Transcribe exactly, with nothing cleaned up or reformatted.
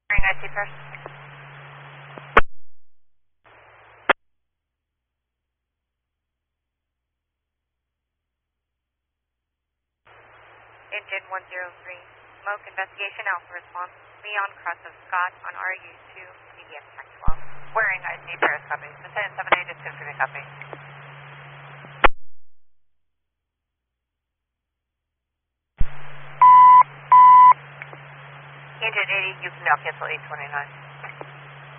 Very nice, you first. Engine one zero three. Smoke investigation alpha response. Leon cross of Scott on R U two, D D F Tech twelve. Wearing I C Paris copy. Lieutenant seven eight is two for the copy. Engine eighty, you can now cancel eight twenty-nine.